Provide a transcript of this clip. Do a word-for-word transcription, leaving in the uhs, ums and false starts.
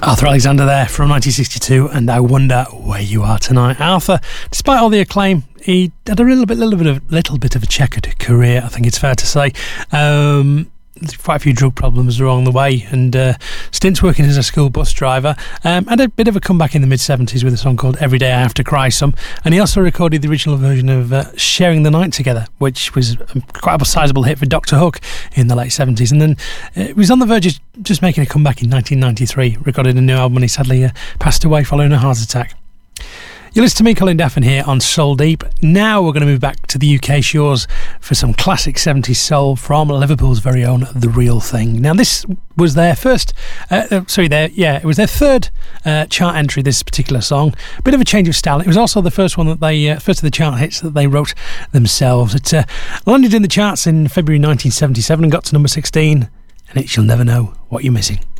Arthur Alexander there from nineteen sixty-two, and I Wonder Where You Are Tonight. Arthur, despite all the acclaim, he had a little bit, little bit of, little bit of a checkered career, I think it's fair to say. Um, quite a few drug problems along the way, and uh, stints working as a school bus driver. Um, had a bit of a comeback in the mid seventies with a song called Every Day I Have to Cry Some, and he also recorded the original version of uh, Sharing the Night Together, which was quite a sizable hit for Doctor Hook in the late seventies. And then uh, he was on the verge of just making a comeback in nineteen ninety-three, recorded a new album, and he sadly uh, passed away following a heart attack. You listen to me, Colin Daffin, here on Soul Deep. Now we're going to move back to the U K shores for some classic seventies soul from Liverpool's very own The Real Thing. Now, this was their first, uh, uh, sorry, their, yeah, it was their third uh, chart entry, this particular song. A bit of a change of style. It was also the first one that they, uh, first of the chart hits that they wrote themselves. It uh, landed in the charts in February nineteen seventy-seven and got to number sixteen, and it's You'll Never Know What You're Missing.